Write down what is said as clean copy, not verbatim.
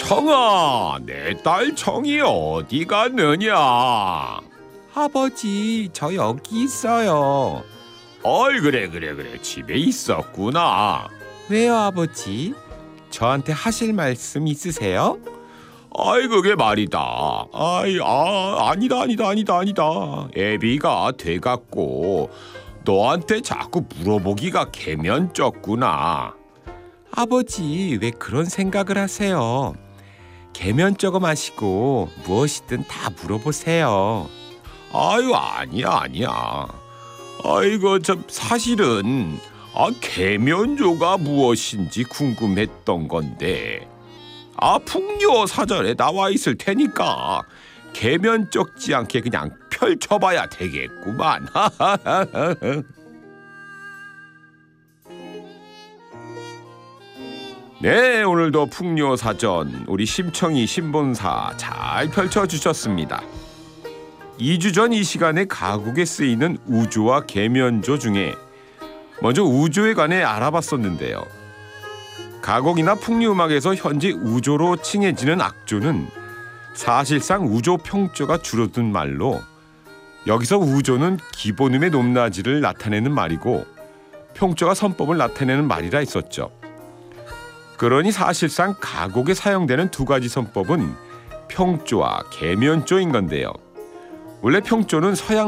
청아, 내 딸 청이 어디 갔느냐? 아버지, 저 여기 있어요. 어이, 그래. 집에 있었구나. 왜요, 아버지? 저한테 하실 말씀 있으세요? 아이, 그게 말이다. 아니다. 애비가 돼갖고 너한테 자꾸 물어보기가 개면쩍구나. 아버지, 왜 그런 생각을 하세요? 개면쩍어 마시고 무엇이든 다 물어보세요. 아유, 아니야. 아이고, 참 사실은 개면조가 무엇인지 궁금했던 건데 풍요 사전에 나와 있을 테니까 개면쩍지 않게 그냥 펼쳐봐야 되겠구만. 네, 오늘도 풍요 사전 우리 심청이 신본사 잘 펼쳐주셨습니다. 2주 전 이 시간에 가곡에 쓰이는 우조와 개면조 중에 먼저 우조에 관해 알아봤었는데요. 가곡이나 풍류음악에서 현재 우조로 칭해지는 악조는 사실상 우조 평조가 줄어든 말로 여기서 우조는 기본음의 높낮이를 나타내는 말이고 평조가 선법을 나타내는 말이라 했었죠. 그러니 사실상 가곡에 사용되는 두 가지 선법은 평조와 개면조인 건데요. 원래 평조는 서양